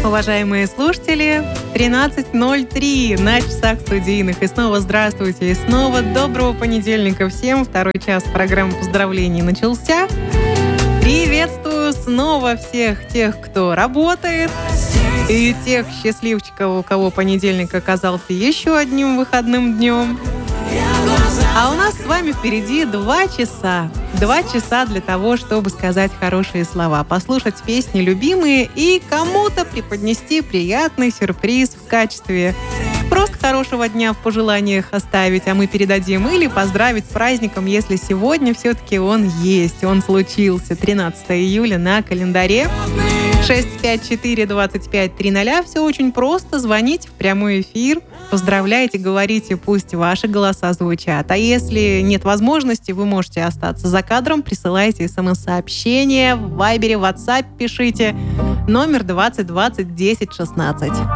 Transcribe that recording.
Уважаемые слушатели, 13:03 на часах студийных. И снова здравствуйте, и снова доброго понедельника всем. Второй час программы поздравлений начался. Приветствую снова всех тех, кто работает, и тех счастливчиков, у кого понедельник оказался еще одним выходным днем. А у нас с вами впереди 2 часа. 2 часа для того, чтобы сказать хорошие слова, послушать песни любимые и кому-то преподнести приятный сюрприз в качестве просто хорошего дня в пожеланиях оставить, а мы передадим, или поздравить с праздником, если сегодня все-таки он есть, он случился. 13 июля на календаре. 654-25-300. Все очень просто. Звоните в прямой эфир, поздравляйте, говорите, пусть ваши голоса звучат. А если нет возможности, вы можете остаться за кадром, присылайте смс-сообщение в Вайбере, в WhatsApp пишите. Номер 20 20 10 16.